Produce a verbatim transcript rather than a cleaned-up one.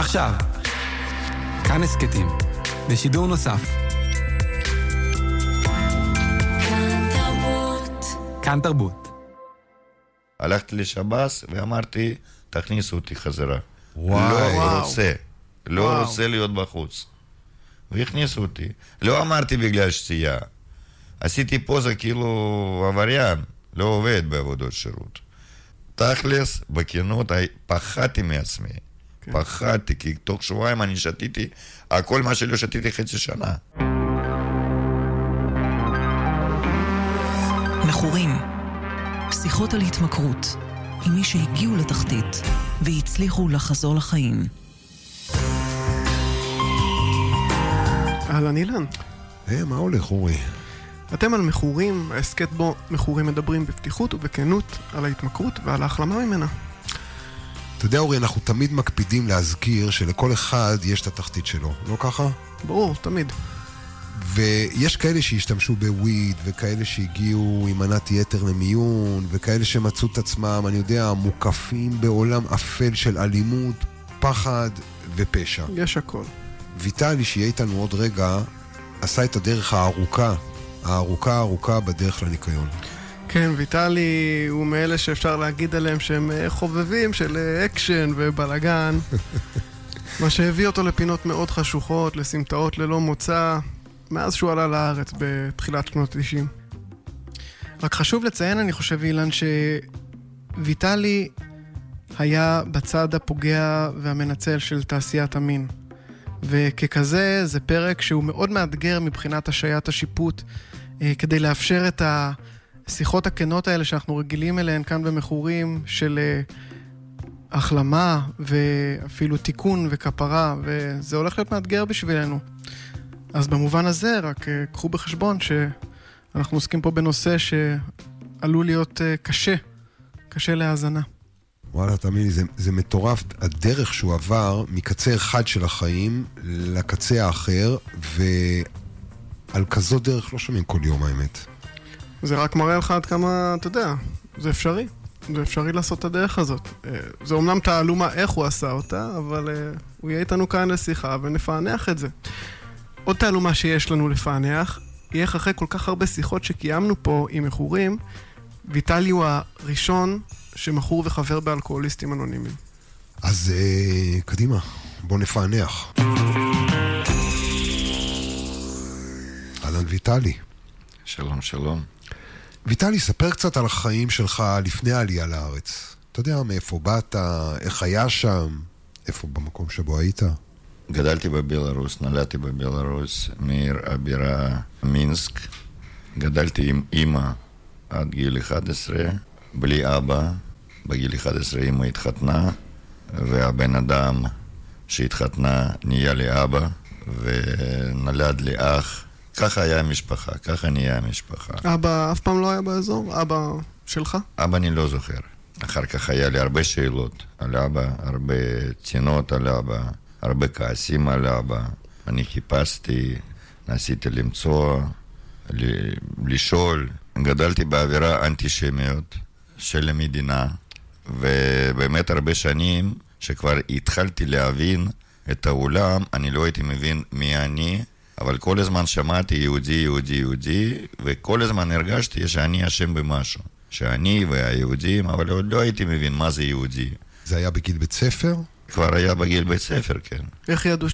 ועכשיו, כאן הסקטים, בשידור נוסף. כאן תרבות. כאן תרבות. הלכתי לשב"ס ואמרתי, תכניסו אותי חזרה. וואי. לא רוצה, לא וואו. רוצה להיות בחוץ. והכניסו אותי. לא אמרתי בגלל שתייה. עשיתי פוזה כאילו עבריין, לא עובד בעבודות שירות. תכלס, בכנות, פחדתי מעצמי. כן. פחדתי, כי תוך שבועיים אני שתיתי, הכל מה שלא שתיתי חצי שנה. מכורים, שיחות על התמכרות, עם מי שהגיעו לתחתית והצליחו לחזור לחיים. אהלן אילן. היי, מה הולך אורי? אתם על מכורים, העסקת בו מכורים מדברים בפתיחות ובכנות על ההתמכרות ועל ההחלמה ממנה. אתה יודע אורי, אנחנו תמיד מקפידים להזכיר שלכל אחד יש את התחתית שלו, לא ככה? ברור, תמיד. ויש כאלה שהשתמשו בוויד, וכאלה שהגיעו עם מנת יתר למיון, וכאלה שמצאו את עצמם, אני יודע, מוקפים בעולם אפל של אלימות, פחד ופשע. יש הכל. ויטלי, שיהיה איתנו עוד רגע, עשה את הדרך הארוכה, הארוכה הארוכה בדרך לניקיון. כן, ויטלי הוא מאלה שאפשר להגיד עליהם שהם חובבים של אקשן ובלגן. מה שהביא אותו לפינות מאוד חשוכות, לסמטאות ללא מוצא, מאז שהוא עלה לארץ בתחילת שנות ה-תשעים. רק חשוב לציין, אני חושב, אילן, שוויטלי היה בצד הפוגע והמנצל של תעשיית המין. וככזה, זה פרק שהוא מאוד מאתגר מבחינת השעיית השיפוט, כדי לאפשר את השיחות הכנות האלה שאנחנו רגילים אליהן כאן במכורים, של החלמה ואפילו תיקון וכפרה, וזה הולך להיות מאתגר בשבילנו. אז במובן הזה, רק קחו בחשבון שאנחנו עוסקים פה בנושא שעלול להיות קשה, קשה להאזנה. וואלה, תאמין לי, זה, זה מטורף, הדרך שהוא עבר מקצה אחד של החיים לקצה האחר, ועל כזאת דרך לא שומעים כל יום האמת. זה רק מראה לך עד כמה, אתה יודע, זה אפשרי. זה אפשרי לעשות את הדרך הזאת. זה אומנם תעלומה איך הוא עשה אותה, אבל הוא יהיה איתנו כאן לשיחה ונפענח את זה. עוד תעלומה שיש לנו לפענח, יהיה אחרי כל כך הרבה שיחות שקיימנו פה עם מכורים, ויטלי הוא הראשון שמכור וחבר באלכוהוליסטים אנונימיים. אז אה, קדימה, בוא נפענח. אהלן ויטלי. שלום, שלום. ויטלי, ספר קצת על החיים שלך לפני העלייה לארץ. אתה יודע מאיפה באת, איך היה שם, איפה במקום שבו היית? גדלתי בבלרוס, נולדתי בבלרוס, מעיר הבירה מינסק. גדלתי עם אמא עד גיל אחד עשרה, בלי אבא. בגיל אחד עשרה אמא התחתנה, והבן אדם שהתחתנה נהיה לי אבא, ונולד לי אח. ככה היה המשפחה, ככה נהיה המשפחה. אבא אף פעם לא היה באזור? אבא שלך? אבא אני לא זוכר. אחר כך היה לי הרבה שאלות על אבא, הרבה צינות על אבא, הרבה כעסים על אבא. אני חיפשתי, ניסיתי למצוא, לשאול. גדלתי באווירה אנטישמיות של המדינה, ובאמת הרבה שנים שכבר התחלתי להבין את העולם, אני לא הייתי מבין מי אני, אבל כל הזמן שמעתי יהודי, יהודי, יהודי, וכל הזמן הרגשתי שאני אשם במשהו. שאני והיהודים, אבל עוד לא הייתי מבין מה זה יהודי. זה היה בגיל בית ספר? כבר היה בגיל בית ספר, כן. איך ידעו